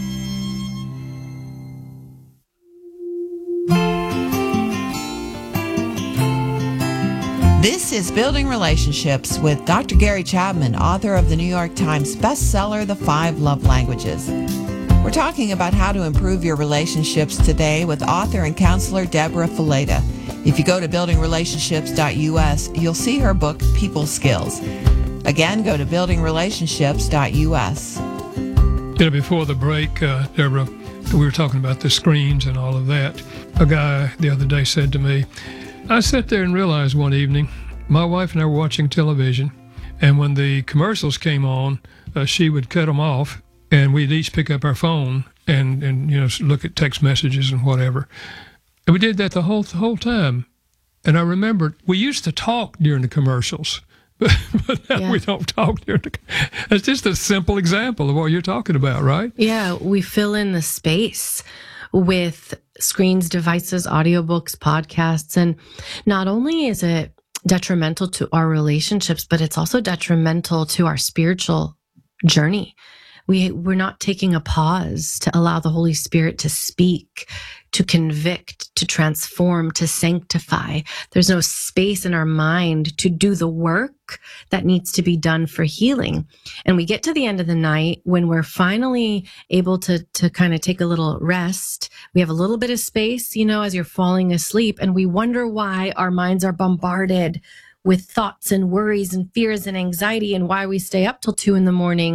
This is Building Relationships with Doctor Gary Chapman, author of the New York Times bestseller, The Five Love Languages. We're talking about how to improve your relationships today with author and counselor Deborah Fileta. If you go to building relationships dot U S, you'll see her book, People Skills. Again, go to building relationships dot U S. You know, before the break, uh, Deborah, we were talking about the screens and all of that. A guy the other day said to me, I sat there and realized one evening, my wife and I were watching television, and when the commercials came on, uh, she would cut them off, and we'd each pick up our phone and, and you know, look at text messages and whatever. And we did that the whole the whole time. And I remembered we used to talk during the commercials, but, but now Yeah. we don't talk during the. It's just a simple example of what you're talking about, right? Yeah, we fill in the space with screens, devices, audiobooks, podcasts. And not only is it detrimental to our relationships, but it's also detrimental to our spiritual journey. We, we're not taking a pause to allow the Holy Spirit to speak, to convict, to transform, to sanctify. There's no space in our mind to do the work that needs to be done for healing. And we get to the end of the night when we're finally able to, to kind of take a little rest. We have a little bit of space, you know, as you're falling asleep, and we wonder why our minds are bombarded with thoughts and worries and fears and anxiety, and why we stay up till two in the morning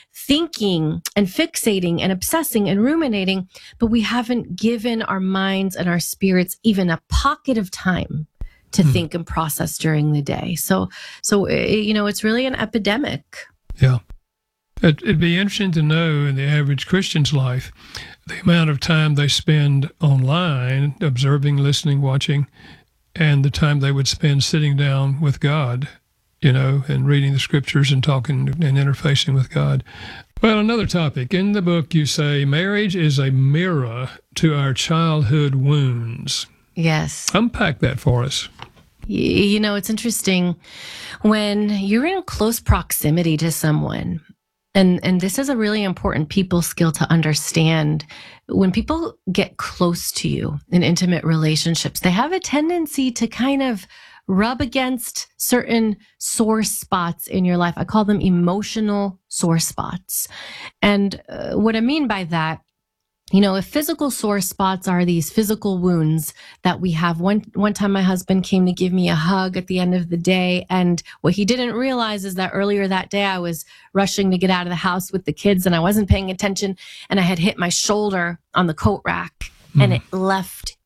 thinking and fixating and obsessing and ruminating, but we haven't given our minds and our spirits even a pocket of time to hmm. think and process during the day. So, so you know, it's really an epidemic. Yeah. It, it'd be interesting to know in the average Christian's life, the amount of time they spend online, observing, listening, watching, and the time they would spend sitting down with God, you know, and reading the scriptures and talking and interfacing with God. Well, another topic. In the book, you say marriage is a mirror to our childhood wounds. Yes. Unpack that for us. You know, it's interesting when you're in close proximity to someone, and, and this is a really important people skill to understand. When people get close to you in intimate relationships, they have a tendency to kind of rub against certain sore spots in your life. I call them emotional sore spots. And uh, what I mean by that, you know, if physical sore spots are these physical wounds that we have. One, one time my husband came to give me a hug at the end of the day. And what he didn't realize is that earlier that day, I was rushing to get out of the house with the kids and I wasn't paying attention. And I had hit my shoulder on the coat rack mm. and it left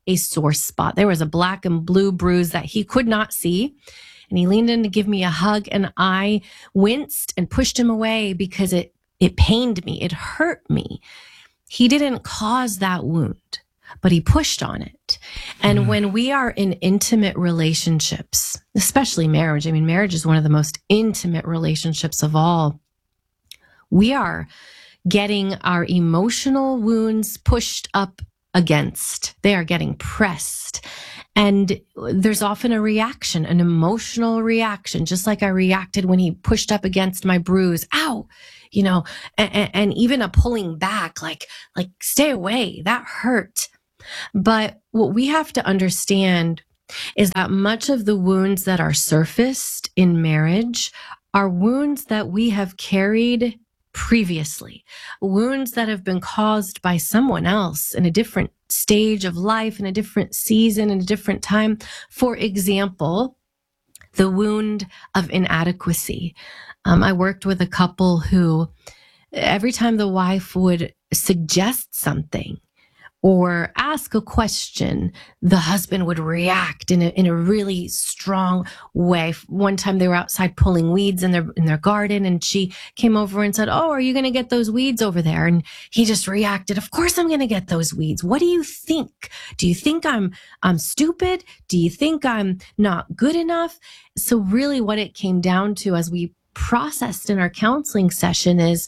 a sore spot. There was a black and blue bruise that he could not see. And he leaned in to give me a hug, and I winced and pushed him away because it, it pained me. It hurt me. He didn't cause that wound, but he pushed on it. And mm. when we are in intimate relationships, especially marriage, I mean, marriage is one of the most intimate relationships of all. We are getting our emotional wounds pushed up against. They are getting pressed. And there's often a reaction, an emotional reaction, just like I reacted when he pushed up against my bruise. Ow! You know, and, and even a pulling back, like, like, stay away. That hurt. But what we have to understand is that much of the wounds that are surfaced in marriage are wounds that we have carried previously, wounds that have been caused by someone else in a different stage of life, in a different season, in a different time. For example, the wound of inadequacy. Um, I worked with a couple who every time the wife would suggest something or ask a question, the husband would react in a, in a really strong way. One time they were outside pulling weeds in their, in their garden, and she came over and said, "Oh, are you going to get those weeds over there?" And he just reacted, "Of course I'm going to get those weeds. What do you think? Do you think I'm, I'm stupid? Do you think I'm not good enough?" So really what it came down to as we processed in our counseling session is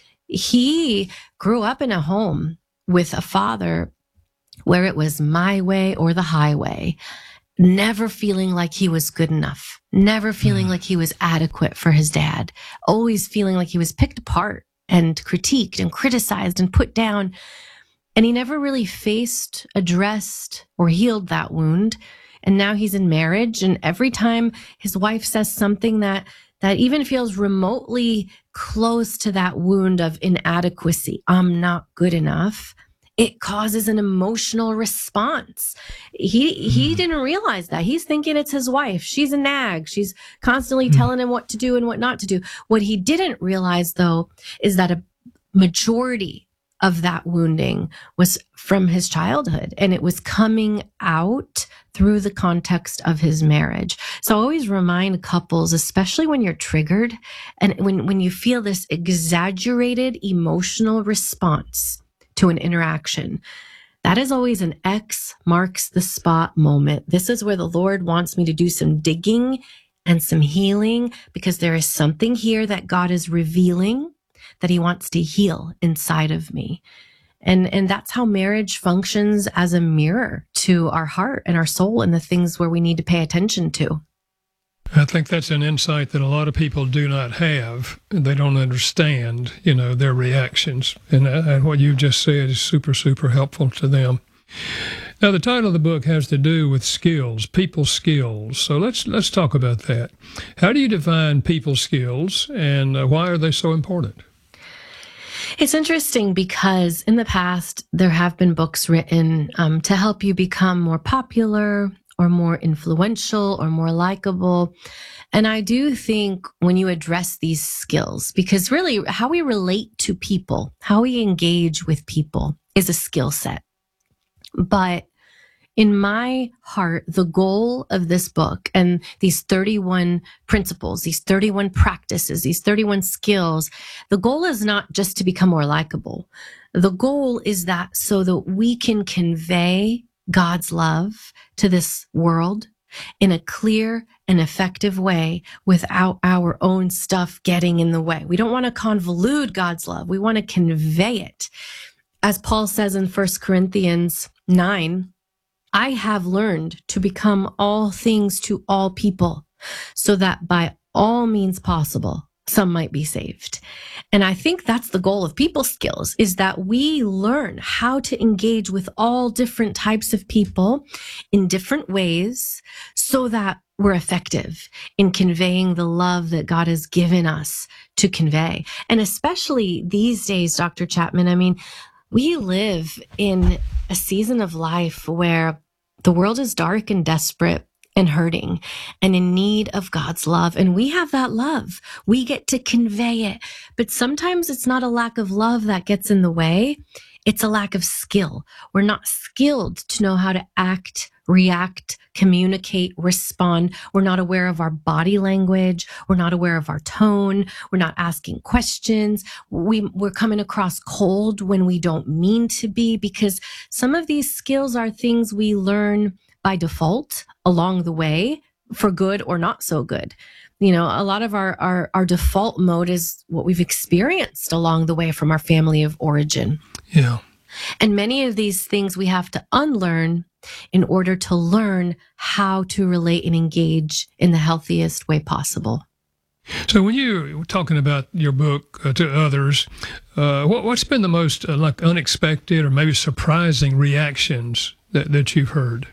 he grew up in a home with a father where it was my way or the highway, never feeling like he was good enough, never feeling mm. like he was adequate for his dad, always feeling like he was picked apart and critiqued and criticized and put down. And he never really faced, addressed, or healed that wound. And now he's in marriage, and every time his wife says something that that even feels remotely close to that wound of inadequacy, I'm not good enough, it causes an emotional response. He he mm. didn't realize that. He's thinking it's his wife. She's a nag. She's constantly mm. telling him what to do and what not to do. What he didn't realize, though, is that a majority of that wounding was from his childhood, and it was coming out through the context of his marriage. So I always remind couples, especially when you're triggered and when, when you feel this exaggerated emotional response to an interaction, that is always an X marks the spot moment. This is where the Lord wants me to do some digging and some healing, because there is something here that God is revealing that he wants to heal inside of me. And, and that's how marriage functions as a mirror to our heart and our soul and the things where we need to pay attention to. I think that's an insight that a lot of people do not have. They don't understand, you know, their reactions. And, and what you just said is super, super helpful to them. Now, the title of the book has to do with skills, people skills. So let's let's talk about that. How do you define people skills, and uh, why are they so important? It's interesting because in the past, there have been books written um, to help you become more popular or more influential or more likable. And I do think when you address these skills, because really how we relate to people, how we engage with people is a skill set. But in my heart, the goal of this book and these thirty-one principles, these thirty-one practices, these thirty-one skills, the goal is not just to become more likable. The goal is that so that we can convey God's love to this world in a clear and effective way without our own stuff getting in the way. We don't want to convolute God's love. We want to convey it. As Paul says in First Corinthians nine, I have learned to become all things to all people, so that by all means possible, some might be saved. And I think that's the goal of people skills, is that we learn how to engage with all different types of people in different ways so that we're effective in conveying the love that God has given us to convey. And especially these days, Doctor Chapman, I mean, we live in a season of life where the world is dark and desperate and hurting and in need of God's love. And we have that love. We get to convey it. But sometimes it's not a lack of love that gets in the way. It's a lack of skill. We're not skilled to know how to act, react, communicate, respond. We're not aware of our body language. We're not aware of our tone. We're not asking questions. We, we're coming across cold when we don't mean to be, because some of these skills are things we learn by default along the way, for good or not so good. You know, a lot of our, our, our default mode is what we've experienced along the way from our family of origin. Yeah. And many of these things we have to unlearn in order to learn how to relate and engage in the healthiest way possible. So when you were talking about your book uh, to others, uh, what, what's been the most uh, like unexpected or maybe surprising reactions that, that you've heard?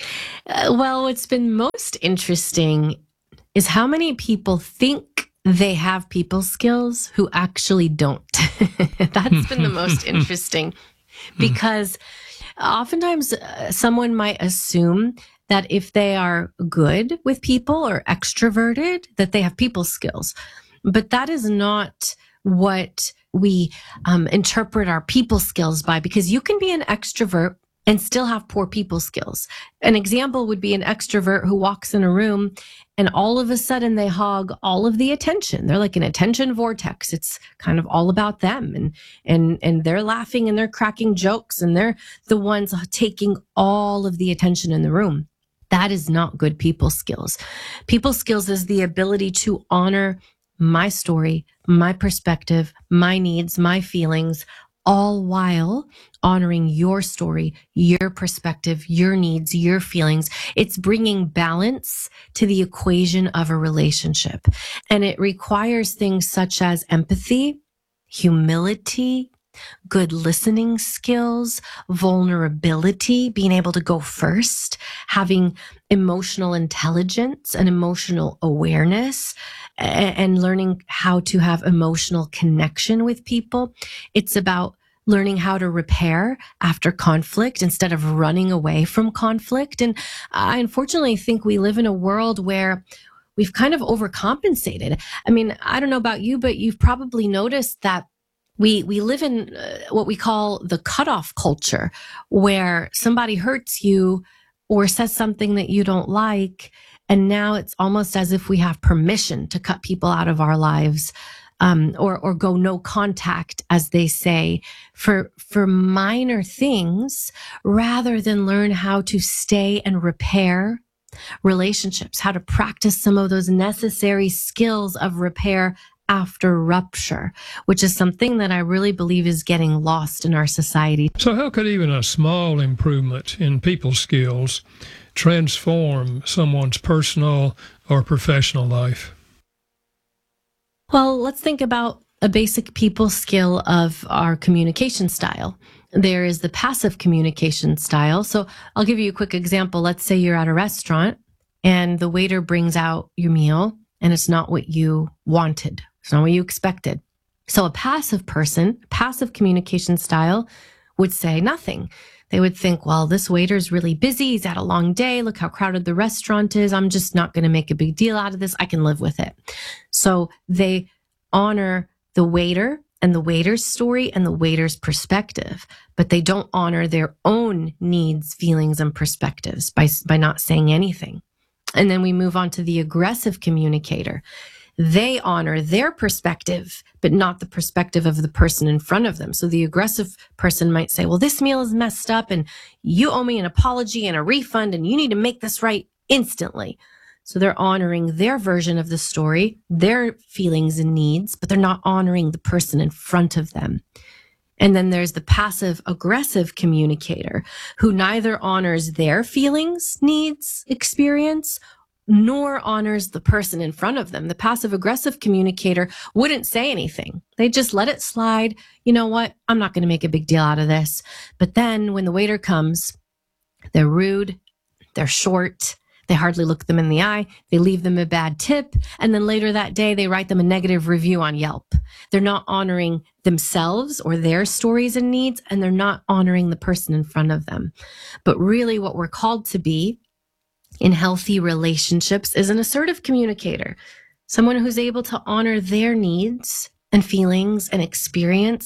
Uh, well, what's been most interesting is how many people think they have people skills who actually don't. That's been the most interesting, because oftentimes uh, someone might assume that if they are good with people or extroverted, that they have people skills. But that is not what we um, interpret our people skills by, because you can be an extrovert and still have poor people skills. An example would be an extrovert who walks in a room and all of a sudden they hog all of the attention. They're like an attention vortex. It's kind of all about them, and and and they're laughing and they're cracking jokes and they're the ones taking all of the attention in the room. That is not good people skills. People skills is the ability to honor my story, my perspective, my needs, my feelings, all while honoring your story, your perspective, your needs, your feelings. It's bringing balance to the equation of a relationship. And it requires things such as empathy, humility, good listening skills, vulnerability, being able to go first, having emotional intelligence and emotional awareness, and learning how to have emotional connection with people. It's about learning how to repair after conflict instead of running away from conflict. And I unfortunately think we live in a world where we've kind of overcompensated. I mean, I don't know about you, but you've probably noticed that we we live in uh, what we call the cutoff culture, where somebody hurts you or says something that you don't like, and now it's almost as if we have permission to cut people out of our lives, um, or or go no contact, as they say, for for minor things, rather than learn how to stay and repair relationships, how to practice some of those necessary skills of repair after rupture, which is something that I really believe is getting lost in our society. So how could even a small improvement in people skills transform someone's personal or professional life? Well, let's think about a basic people skill of our communication style. There is the passive communication style. So I'll give you a quick example. Let's say you're at a restaurant and the waiter brings out your meal and it's not what you wanted. It's not what you expected. So a passive person, passive communication style, would say nothing. They would think, well, this waiter's really busy. He's had a long day. Look how crowded the restaurant is. I'm just not going to make a big deal out of this. I can live with it. So they honor the waiter and the waiter's story and the waiter's perspective, but they don't honor their own needs, feelings, and perspectives by, by not saying anything. And then we move on to the aggressive communicator. They honor their perspective, but not the perspective of the person in front of them. So the aggressive person might say, well, this meal is messed up and you owe me an apology and a refund and you need to make this right instantly. So they're honoring their version of the story, their feelings and needs, but they're not honoring the person in front of them. And then there's the passive aggressive communicator who neither honors their feelings, needs, experience, nor honors the person in front of them. The passive aggressive communicator wouldn't say anything. They just let it slide. You know what? I'm not going to make a big deal out of this. But then when the waiter comes, they're rude, they're short, they hardly look them in the eye, they leave them a bad tip, and then later that day they write them a negative review on Yelp. They're not honoring themselves or their stories and needs, and they're not honoring the person in front of them. But really what we're called to be in healthy relationships is an assertive communicator, someone who's able to honor their needs and feelings and experience,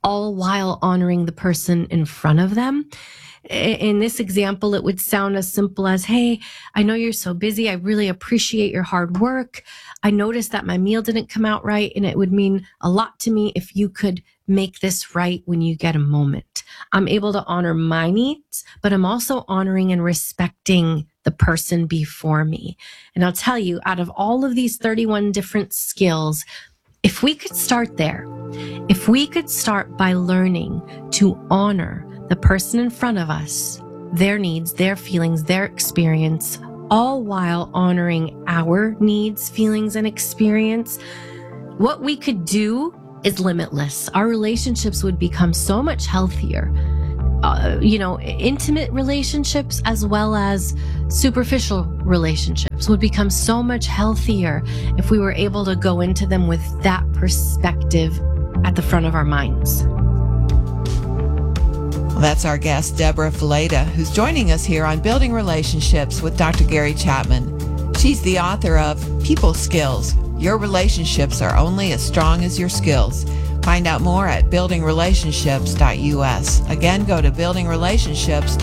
all while honoring the person in front of them. In this example, it would sound as simple as, hey, I know you're so busy. I really appreciate your hard work. I noticed that my meal didn't come out right, and it would mean a lot to me if you could make this right when you get a moment. I'm able to honor my needs, but I'm also honoring and respecting the person before me. And I'll tell you, out of all of these thirty-one different skills, if we could start there, if we could start by learning to honor the person in front of us, their needs, their feelings, their experience, all while honoring our needs, feelings, and experience, what we could do is limitless. Our relationships would become so much healthier. Uh, you know, intimate relationships as well as superficial relationships would become so much healthier if we were able to go into them with that perspective at the front of our minds. Well, that's our guest, Deborah Fileta, who's joining us here on Building Relationships with Doctor Gary Chapman. She's the author of People Skills. Your relationships are only as strong as your skills. Find out more at building relationships dot U S. Again, go to building relationships